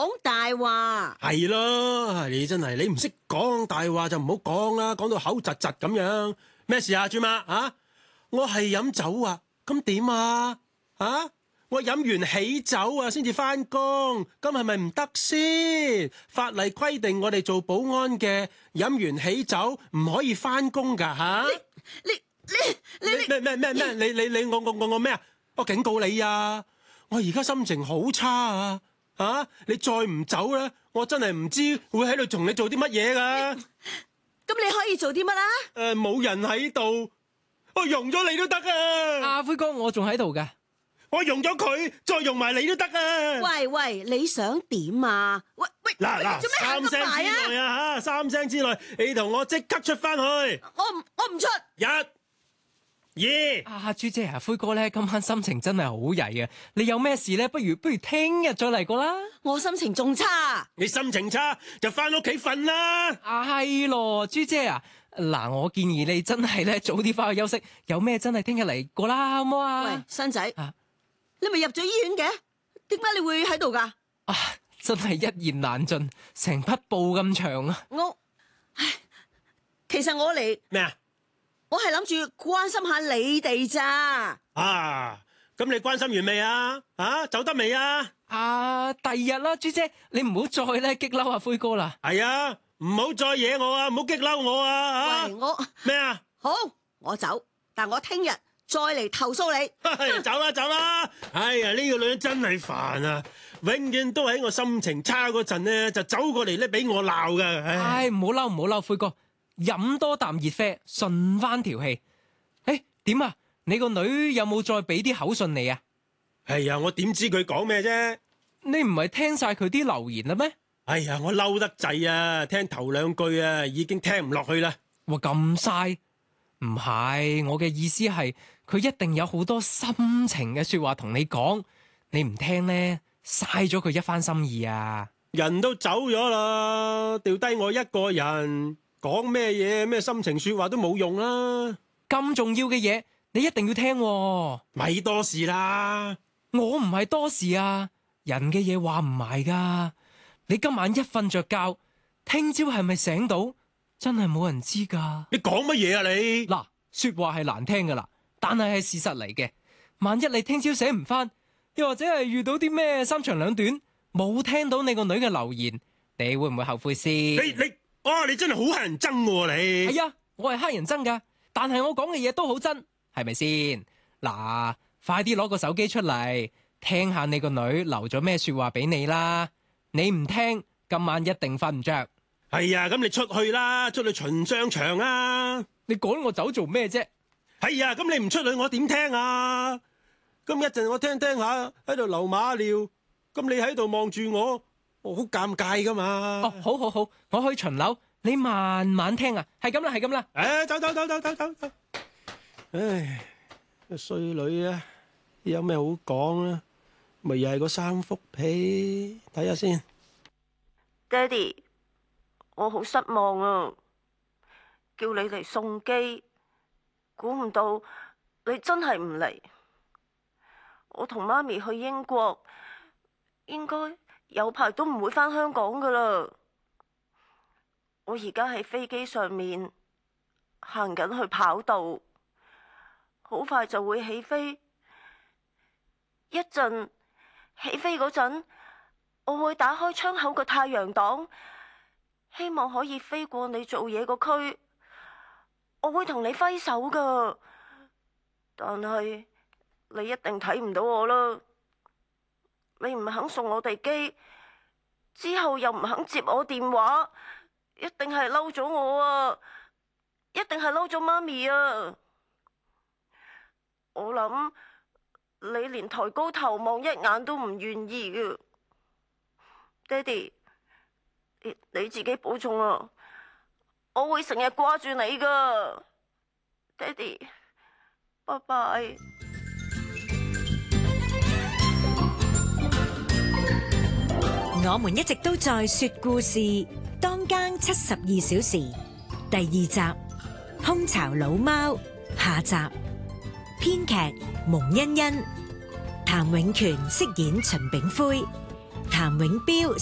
講大話。 係咯，你真係你唔識講大話就唔好講啦，講到口窒窒咁樣。咩事啊，豬媽啊？我係飲酒啊，咁點啊？啊？我飲完喜酒啊，先至翻工，咁係咪唔得先？法例規定我哋做保安嘅飲完喜酒唔可以翻工噶吓？你我咩啊？我警告你啊！我而家心情好差啊！啊！你再唔走咧，我真係唔知會喺度同你做啲乜嘢噶。 咁你可以做啲乜啊？ 冇人喺度，我用咗你都得啊！ 阿灰哥，我仲喺度噶。 我用咗佢，再用埋你都得啊！ 喂，你想點啊？喂， 嗱， 做咩 3聲之內啊吓，3聲之內，你同我即刻出翻去。 我唔出。 1、2。 豬姐啊，灰哥咧今晚心情真係好曳啊！你有咩事咧？不如聽日再嚟過啦。 我心情仲差。 你心情差就翻屋企瞓啦。 係咯，豬姐啊，嗱，我建議你真係咧早啲翻去休息。有咩真係聽日嚟過啦，好唔好啊？ 喂，新仔，你咪入咗醫院嘅？點解你會喺度噶？ 真係一言難盡，成匹布咁長啊！ 其實我嚟咩啊？ 我係諗住關心下你哋咋。 咁你關心完未啊？走得未啊？ 第二日啦，豬姐，你唔好再咧激嬲阿灰哥啦。 係啊，唔好再惹我啊，唔好激嬲我啊！ 喂，我咩啊？ 好，我走，但我聽日再嚟投訴你。 走啦！哎呀，呢個女人真係煩啊！永遠都喺我心情差嗰陣咧，就走過嚟咧俾我鬧噶。 唔好嬲，灰哥，飲多啖熱啡，順翻條氣。點啊？你個女有冇再俾啲口信你啊？ 係啊，我點知佢講咩啫？ 你唔係聽晒佢啲留言啦咩？ 哎呀，我嬲得滯啊！聽頭兩句啊，已經聽唔落去啦。 哇，咁嘥？唔係，我嘅意思係佢一定有好多心情嘅說話同你講，你唔聽呢，嘥咗佢一番心意啊！ 人都走咗啦，掉低我一個人，講咩嘢咩心情說話都冇用啦。 咁重要嘅嘢，你一定要聽喎。 咪多事啦！ 我唔係多事啊，人嘅嘢話唔埋噶。你今晚一瞓着覺，聽朝係咪醒到？真係冇人知噶。 你講乜嘢啊你？ 嗱，說話係難聽噶啦，但係事實嚟嘅。萬一你聽朝醒唔翻，又或者係遇到啲咩三長兩短，冇聽到你個女嘅留言，你會唔會後悔先？ 你真係好乞人憎喎你！ 係啊，我係乞人憎噶，但係我講嘅嘢都好真，係咪先？嗱，快啲攞個手機出嚟，聽下你個女留咗咩說話俾你啦。你唔聽，今晚一定瞓唔着。 係啊，咁你出去啦，出去巡商場啊！ 你趕我走做咩啫？ 係啊，咁你唔出去我點聽啊？咁一陣我聽下喺度流馬尿，咁你喺度望住我好尷尬噶嘛？ 好，我去巡樓，你慢慢聽啊。係咁啦。 走。唉，個衰女啊，有咩好講啊？咪又係個三幅被，睇下先。 爹哋，我好失望啊！叫你嚟送機，估唔到你真係唔嚟。我同媽咪去英國，應該有排都唔會返香港噶啦。我而家喺飛機上面行緊去跑道，好快就會起飛。一陣起飛嗰陣，我會打開窗口個太陽擋，希望可以飛過你做嘢個區。我會同你揮手噶，但係你一定睇唔到我啦。你唔肯送我哋機，之後又唔肯接我電話，一定係嬲咗我啊！一定係嬲咗媽咪啊！我諗你連抬高頭望一眼都唔願意嘅。爹哋，你自己保重啊！我會成日掛住你噶，爹哋，拜拜。 我們一直都在說故事，當更72小時第2集，空巢老貓下集，編劇蒙欣欣，譚永權飾演秦炳輝，譚永彪